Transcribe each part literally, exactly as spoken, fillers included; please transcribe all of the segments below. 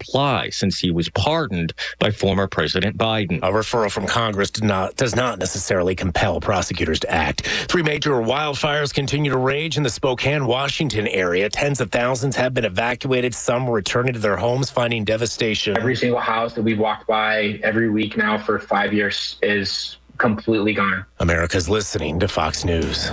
apply since he was pardoned by former President Biden. A referral from Congress did not, does not necessarily compel prosecutors to act. Three major wildfires continue to rage in the Spokane, Washington area. Tens of thousands have been evacuated. Some returning to their homes, finding devastation. Every single house that we've walked by every week now for five years is completely gone. America's listening to Fox News.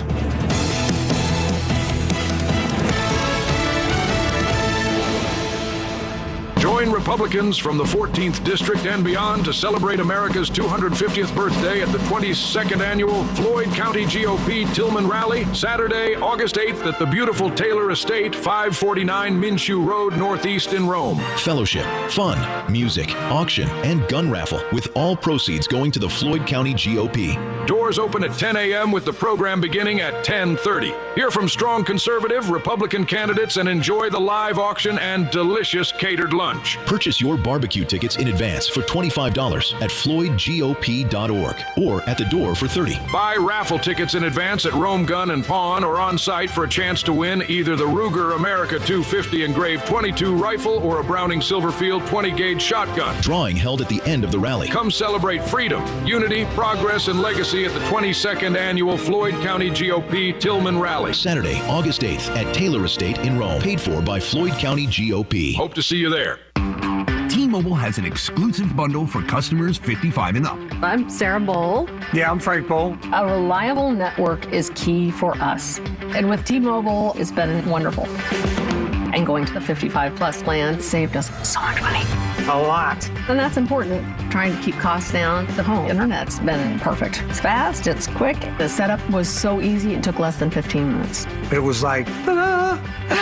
Join Republicans from the fourteenth District and beyond to celebrate America's two hundred fiftieth birthday at the twenty-second Annual Floyd County G O P Tillman Rally, Saturday, August eighth at the beautiful Taylor Estate, five forty-nine Minshew Road, Northeast in Rome. Fellowship, fun, music, auction, and gun raffle, with all proceeds going to the Floyd County G O P. Doors open at ten a.m. with the program beginning at ten thirty. Hear from strong conservative, Republican candidates and enjoy the live auction and delicious catered lunch. Purchase your barbecue tickets in advance for twenty-five dollars at floyd g o p dot org or at the door for thirty dollars. Buy raffle tickets in advance at Rome Gun and Pawn or on site for a chance to win either the Ruger America two fifty engraved twenty-two rifle or a Browning Silverfield twenty gauge shotgun. Drawing held at the end of the rally. Come celebrate freedom, unity, progress, and legacy at the twenty-second Annual Floyd County G O P Tillman Rally. Saturday, August eighth at Taylor Estate in Rome. Paid for by Floyd County G O P. Hope to see you there. T-Mobile has an exclusive bundle for customers fifty-five and up. I'm Sarah Bowl. Yeah, I'm Frank Bowl. A reliable network is key for us. And with T-Mobile, it's been wonderful. And going to the fifty-five plus plan saved us so much money. A lot. And that's important. Trying to keep costs down. The home internet's been perfect. It's fast, it's quick. The setup was so easy, it took less than fifteen minutes. It was like, ta-da!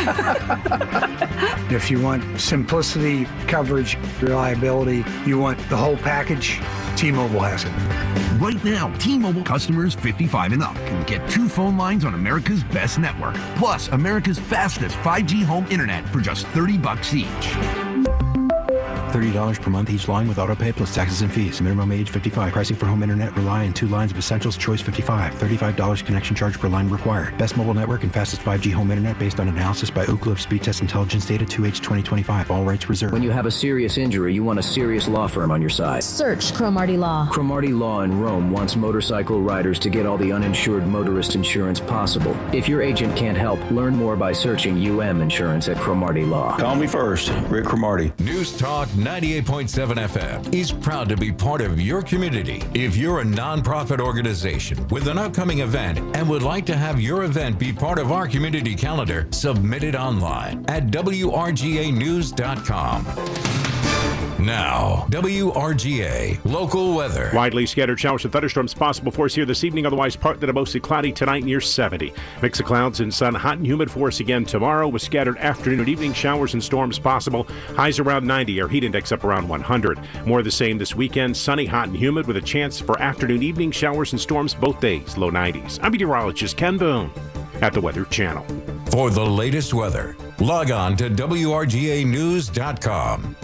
If you want simplicity, coverage, reliability, you want the whole package, T-Mobile has it. Right now, T-Mobile customers fifty-five and up can get two phone lines on America's best network, plus America's fastest five G home internet for just thirty bucks each. thirty dollars per month each line with autopay plus taxes and fees. Minimum age fifty-five. Pricing for home internet rely on two lines of Essentials Choice fifty-five. thirty-five dollars connection charge per line required. Best mobile network and fastest five G home internet based on analysis by Ookla of Speed Test Intelligence Data two H twenty twenty-five. All rights reserved. When you have a serious injury, you want a serious law firm on your side. Search Cromartie Law. Cromartie Law in Rome wants motorcycle riders to get all the uninsured motorist insurance possible. If your agent can't help, learn more by searching U M Insurance at Cromartie Law. Call me first, Rick Cromartie. News Talk ninety-eight point seven F M is proud to be part of your community. If you're a nonprofit organization with an upcoming event and would like to have your event be part of our community calendar, submit it online at w r g a news dot com. Now, W R G A local weather. Widely scattered showers and thunderstorms possible for us here this evening. Otherwise, partly to mostly cloudy tonight, near seventy. Mix of clouds and sun, hot and humid for us again tomorrow with scattered afternoon and evening showers and storms possible. Highs around ninety, our heat index up around one hundred. More of the same this weekend. Sunny, hot, and humid with a chance for afternoon, evening showers and storms both days. Low nineties. I'm meteorologist Ken Boone at the Weather Channel. For the latest weather, log on to w r g a news dot com.